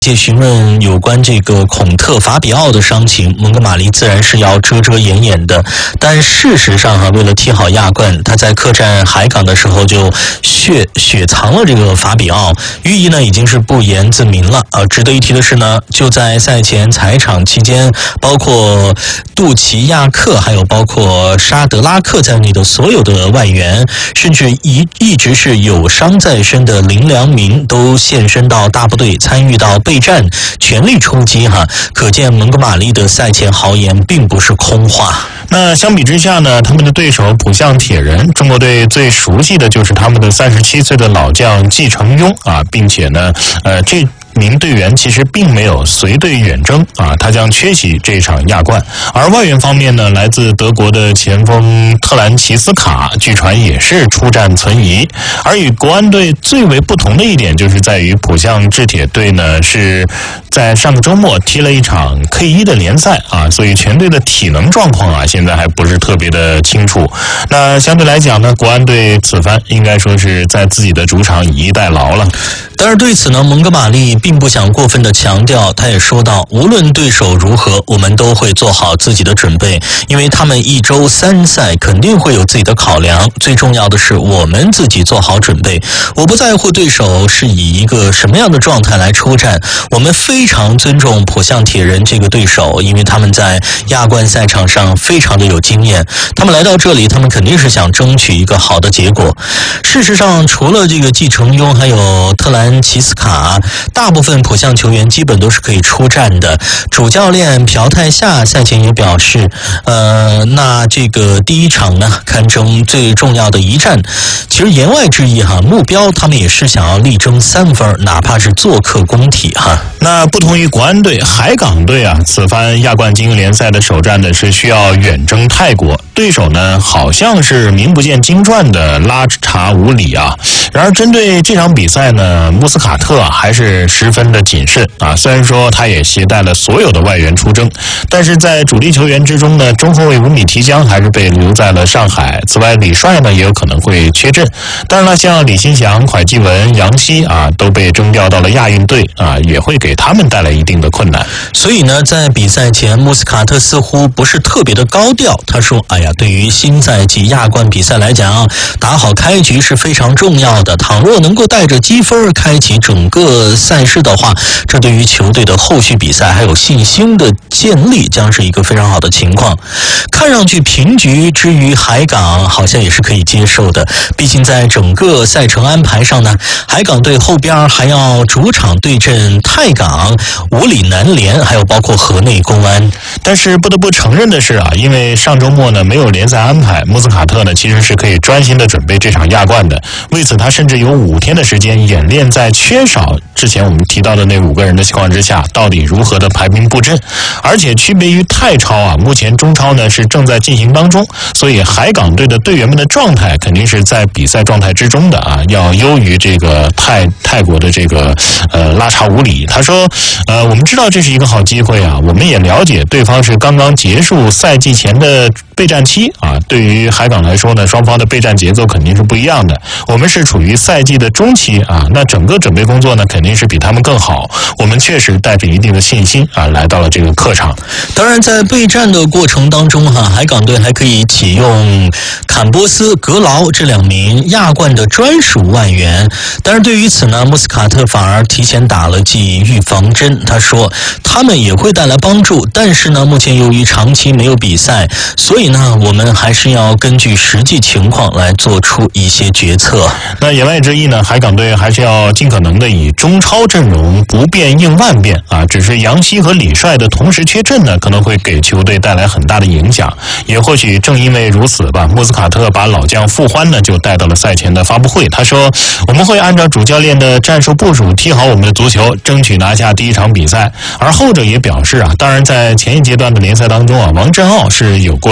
界询问有关这个孔特法比奥的伤情，蒙哥马利自然是要遮遮掩掩的。但事实上为了踢好亚冠，他在客战海港的时候就雪藏了这个法比奥，寓意呢已经是不言自明了。值得一提的是呢，就在赛前踩场期间，包括杜奇亚克，还有包括沙德拉克在内的所有的外援，甚至一直是有伤在身的林良铭都现身到大部队参与到备战，全力冲击可见蒙哥马利的赛前豪言并不是空话。 那相比之下呢，他们的对手浦项铁人，中国队最熟悉的就是他们的37岁的老将季承庸并且呢，这名队员其实并没有随队远征他将缺席这场亚冠。而外援方面呢，来自德国的前锋特兰奇斯卡据传也是出战存疑。而与国安队最为不同的一点，就是在于浦项制铁队呢是在上个周末踢了一场 K1 的联赛所以全队的体能状况现在还不是特别的清楚。那相对来讲呢，国安队此番应该说是在自己的主场以逸待劳了。 但是对此呢，蒙哥马利并不想过分的强调，他也说到，无论对手如何，我们都会做好自己的准备，因为他们1周3赛肯定会有自己的考量，最重要的是我们自己做好准备。我不在乎对手是以一个什么样的状态来出战，我们非常尊重浦项铁人这个对手，因为他们在亚冠赛场上非常的有经验，他们来到这里，他们肯定是想争取一个好的结果。事实上，除了这个季承庸还有特兰奇斯卡，大部分浦项球员基本都是可以出战的。主教练朴泰夏赛前也表示，那这个第一场呢，堪称最重要的一战。其实言外之意目标他们也是想要力争3分，哪怕是做客工体那不同于国安队，海港队此番亚冠精英联赛的首战呢是需要远征泰国，对手呢好像是名不见经传的拉查武里然而针对这场比赛呢，穆斯卡特还是十分的谨慎虽然说他也携带了所有的外援出征，但是在主力球员之中呢，中后卫吴米提江还是被留在了上海。此外，李帅呢也有可能会缺阵。当然了，像李新祥、蒯基文、杨希都被征调到了亚运队也会给他们带来一定的困难。 所以呢，在比赛前，穆斯卡特似乎不是特别的高调。他说：“对于新赛季亚冠比赛来讲，打好开局是非常重要的。倘若能够带着积分开启整个赛事的话，这对于球队的后续比赛还有信心的建立将是一个非常好的情况。看上去平局之于海港好像也是可以接受的，毕竟在整个赛程安排上呢，海港队后边还要主场对阵泰港、武里南联，还有包括河内公安。 但是不得不承认的是因为上周末呢没有联赛安排，穆斯卡特呢其实是可以专心的准备这场亚冠的。为此他甚至有5天的时间演练在缺少之前我们提到的那5个人的情况之下，到底如何的排兵布阵。而且区别于泰超目前中超呢是正在进行当中，所以海港队的队员们的状态肯定是在比赛状态之中的要优于这个泰国的这个拉查武里。他说我们知道这是一个好机会我们也了解对方是刚刚结束赛季前的备战期对于海港来说呢，双方的备战节奏肯定是不一样的。我们是处于赛季的中期那整个准备工作呢肯定是比他们更好。我们确实带着一定的信心来到了这个客场。 当然在备战的过程当中海港队还可以启用坎波斯、格劳这2名亚冠的专属外援。但是对于此呢，穆斯卡特反而提前打了剂预防针。他说他们也会带来帮助，但是呢，目前由于长期没有比赛，所以呢，我们还是要根据实际情况来做出一些决策。 那言外之意呢，海港队还是要尽可能的以中超阵容不变应万变只是杨希和李帅的同时缺阵呢，可能会给球队带来很大的影响。也或许正因为如此吧，穆斯卡特把老将傅欢呢就带到了赛前的发布会。他说：“我们会按照主教练的战术部署踢好我们的足球，争取拿下第一场比赛。”而后者也表示当然在前一阶段的联赛当中王振傲是有过出场的。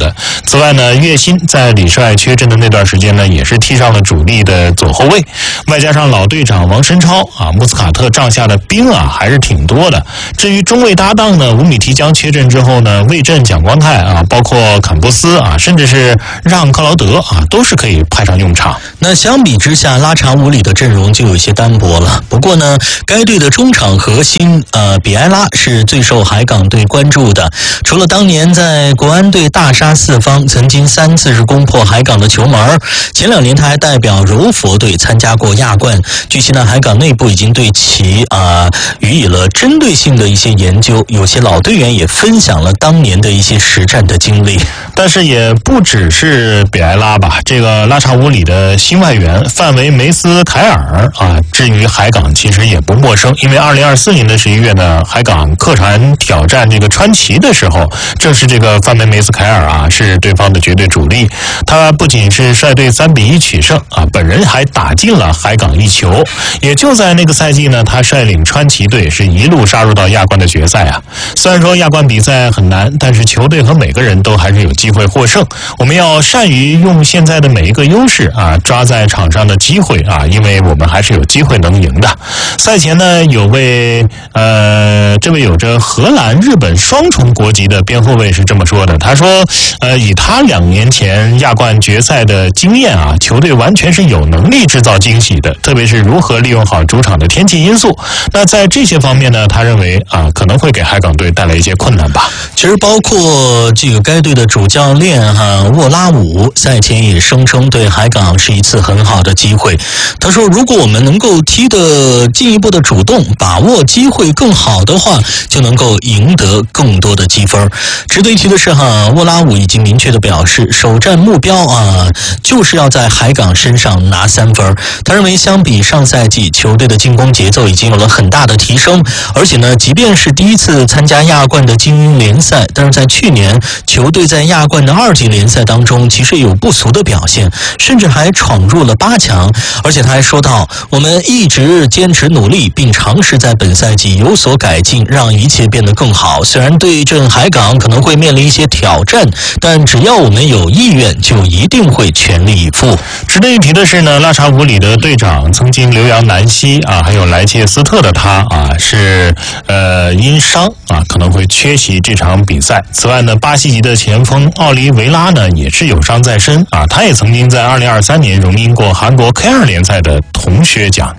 的。此外呢，岳鑫在李帅缺阵的那段时间呢，也是踢上了主力的左后卫，外加上老队长王申超啊，穆斯卡特帐下的兵啊还是挺多的。至于中卫搭档呢，吴米提江缺阵之后呢，魏震、蒋光太啊，包括坎波斯啊，甚至是让克劳德啊，都是可以派上用场。 那相比之下，拉查武里的阵容就有些单薄了。不过呢，该队的中场核心比埃拉是最受海港队关注的。除了当年在国安队大杀四方，曾经3次是攻破海港的球门，前2年他还代表柔佛队参加过亚冠。据悉呢，海港内部已经对其予以了针对性的一些研究，有些老队员也分享了当年的一些实战的经历。 但是也不只是比埃拉吧，这个拉查武里的新外援范维梅斯凯尔啊，至于海港其实也不陌生，因为2024年的11月呢，海港客场挑战这个川崎的时候，正是这个范维梅斯凯尔啊是对方的绝对主力。他不仅是率队3-1取胜啊，本人还打进了海港1球。也就在那个赛季呢，他率领川崎队是一路杀入到亚冠的决赛啊。虽然说亚冠比赛很难，但是球队和每个人都还是有机会获胜。我们要善于用现在的每一个优势啊，抓在场上的机会啊，因为我们还是有机会能赢的。赛前呢，这位有着荷兰、日本双重国籍的边后卫是这么说的，他说以他2年前亚冠决赛的经验啊，球队完全是有能力制造惊喜的，特别是如何利用好主场的天气因素。那在这些方面呢，他认为啊，可能会给海港队带来一些困难吧。 其实包括这个该队的主教练沃拉武赛前也声称对海港是一次很好的机会。他说，如果我们能够踢得进一步的主动，把握机会更好的话，就能够赢得更多的积分。值得一提的是沃拉武已经明确的表示，首战目标就是要在海港身上拿3分。他认为相比上赛季，球队的进攻节奏已经有了很大的提升，而且呢，即便是第一次参加亚冠的精英联赛，但是在去年球队在亚冠的2级联赛当中其实也有不俗的表现，甚至还闯入了8强。而且他还说到，我们一直坚持努力，并尝试在本赛季有所改进，让一切变得更好。虽然对阵海港可能会面临一些挑战，但只要我们有意愿，就一定会全力以赴。 值得一提的是呢，拉查武里的队长曾经留洋南希啊，还有莱切斯特的他啊，是因伤啊可能会缺席这场比赛。此外呢，巴西籍的前锋奥利维拉呢也是有伤在身啊，他也曾经在2023年荣膺过韩国 K2 联赛的铜靴奖。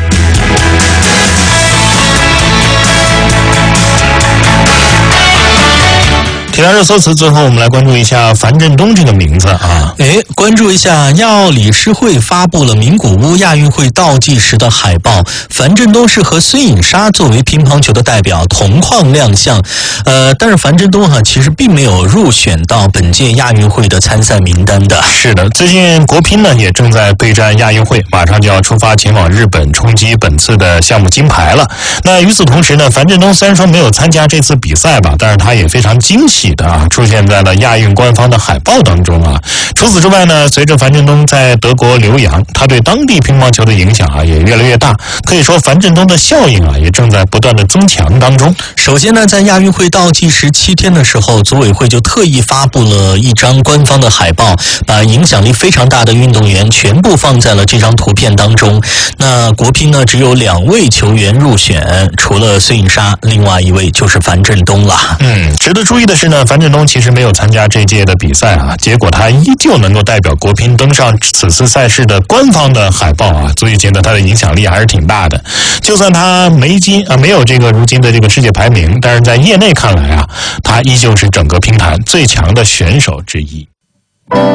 体坛热搜词，最后我们来关注一下樊振东这个名字啊。 关注一下亚奥理事会发布了名古屋亚运会倒计时的海报，樊振东是和孙颖莎作为乒乓球的代表同框亮相。但是樊振东其实并没有入选到本届亚运会的参赛名单的。 是的，最近国乒呢也正在备战亚运会，马上就要出发前往日本冲击本次的项目金牌了。那与此同时呢，樊振东虽然说没有参加这次比赛吧，但是他也非常惊喜的出现在了亚运官方的海报当中啊。除此之外呢，随着樊振东在德国留洋，他对当地乒乓球的影响也越来越大。可以说樊振东的效应也正在不断的增强当中。 首先呢，在亚运会倒计时7天的时候，组委会就特意发布了一张官方的海报，把影响力非常大的运动员全部放在了这张图片当中。那国乒呢，只有2位球员入选，除了孙颖莎，另外一位就是樊振东了。 值得注意的是呢，樊振东其实没有参加这届的比赛啊，结果他依旧能够代表国乒登上此次赛事的官方的海报啊，足以见得他的影响力还是挺大的。就算他没有这个如今的这个世界排名，但是在业内看来啊，他依旧是整个乒坛最强的选手之一。